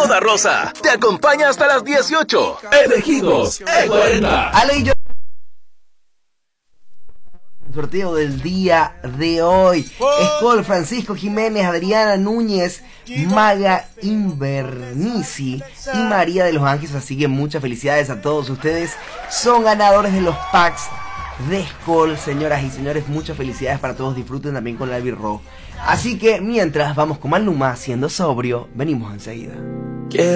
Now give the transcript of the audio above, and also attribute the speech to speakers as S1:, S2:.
S1: Toda Rosa te acompaña hasta las 18. Elegidos E40.
S2: Ale y yo. Sorteo del día de hoy. Skol, Francisco Jiménez, Adriana Núñez, Maga Invernici y María de los Ángeles. Así que muchas felicidades a todos ustedes. Son ganadores de los packs de Skol, señoras y señores. Muchas felicidades para todos. Disfruten también con la birro. Así que mientras vamos con Maluma siendo sobrio, venimos enseguida.